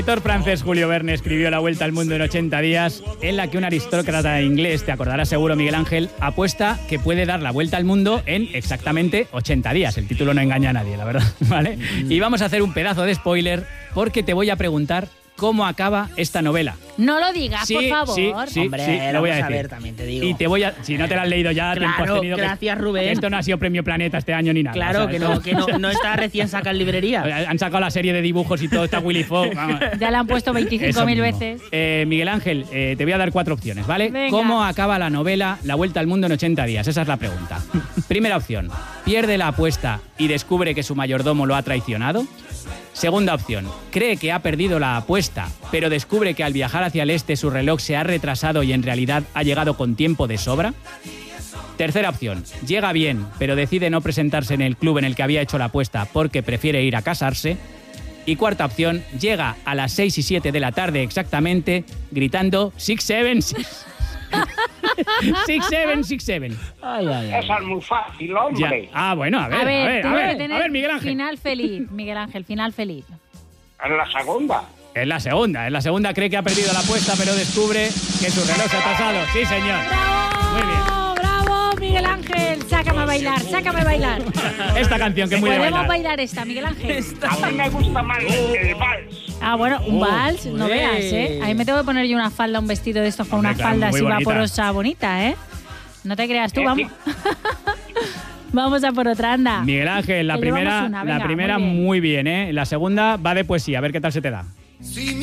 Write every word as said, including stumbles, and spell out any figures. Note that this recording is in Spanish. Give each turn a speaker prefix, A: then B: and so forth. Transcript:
A: El escritor francés Julio Verne escribió La Vuelta al Mundo en ochenta días, en la que un aristócrata inglés, te acordarás seguro, Miguel Ángel, apuesta que puede dar la vuelta al mundo en exactamente ochenta días. El título no engaña a nadie, la verdad, ¿vale? Y vamos a hacer un pedazo de spoiler porque te voy a preguntar cómo acaba esta novela.
B: No lo digas,
A: Sí,
B: por favor.
A: sí, sí,
C: Hombre,
A: sí, lo voy a
C: vamos
A: decir.
C: ver, también te digo.
A: Y te voy a... Si no te lo has leído ya, tiempo has
C: Claro,
A: tenido que-
C: gracias,
A: que
C: Rubén.
A: esto no ha sido Premio Planeta este año ni nada.
C: Claro,
A: o sea,
C: que
A: esto-
C: no, que no, no está recién sacada en librería.
A: Han sacado la serie de dibujos y todo, está Willy Fogg. Vamos.
B: Ya la han puesto veinticinco
A: Eso
B: mil
A: mismo.
B: veces.
A: Eh, Miguel Ángel, eh, te voy a dar cuatro opciones, ¿vale?
B: Venga.
A: ¿Cómo acaba la novela La Vuelta al Mundo en ochenta días? Esa es la pregunta. Primera opción, pierde la apuesta y descubre que su mayordomo lo ha traicionado. Segunda opción, cree que ha perdido la apuesta, pero descubre que al viajar hacia el este su reloj se ha retrasado y en realidad ha llegado con tiempo de sobra. Tercera opción, llega bien, pero decide no presentarse en el club en el que había hecho la apuesta porque prefiere ir a casarse. Y cuarta opción, llega a las seis y siete de la tarde exactamente, gritando six seven six. six seven six seven.
C: Ay, ay, ay.
D: Esa es muy fácil,
A: Ya.
D: hombre.
A: Ah, bueno, a ver,
B: A ver,
A: a ver, a
B: tiene que
A: ver,
B: tener
A: a ver, Miguel Ángel.
B: final feliz, Miguel Ángel, final feliz.
D: En la segunda.
A: Es la segunda, en la segunda cree que ha perdido la apuesta, pero descubre que su reloj se ha atrasado. Sí, señor. Muy bien.
B: ¡Bravo, bravo, Miguel Ángel! Sácame a bailar, sácame a bailar.
A: Esta canción que es muy de
B: Podemos
A: bailar.
B: bailar esta, Miguel Ángel.
D: A mí me gusta más el, el vals.
B: Ah, bueno, un
A: Oh,
B: vals, no
C: ué.
B: veas, ¿eh? A mí me tengo que poner yo una falda, un vestido de estos con
A: Hombre,
B: una
A: claro,
B: falda
A: muy
B: así
A: bonita.
B: vaporosa bonita, ¿eh? No te creas tú,
D: Eh,
B: vamos. Vamos a por otra, anda.
A: Miguel Ángel, la
B: Que llevamos
A: primera,
B: una,
A: la
B: venga,
A: primera
B: muy bien.
A: muy bien, ¿eh? La segunda va de poesía, a ver qué tal se te da.